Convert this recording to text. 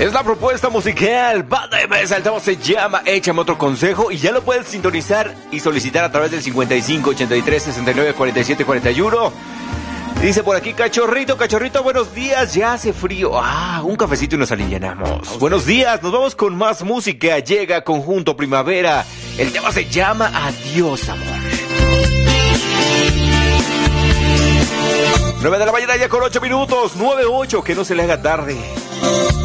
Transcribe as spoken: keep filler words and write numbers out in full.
Es la propuesta musical Banda M S. El tema se llama Échame Otro Consejo y ya lo puedes sintonizar y solicitar a través del cincuenta y cinco, ochenta y tres, sesenta y nueve, cuarenta y siete, cuarenta y uno. Dice por aquí, cachorrito, cachorrito, buenos días, ya hace frío. Ah, un cafecito y nos alivianamos. Buenos días, nos vamos con más música. Llega Conjunto Primavera. El tema se llama Adiós, amor. nueve de la mañana ya con ocho minutos. nueve ocho, que no se le haga tarde.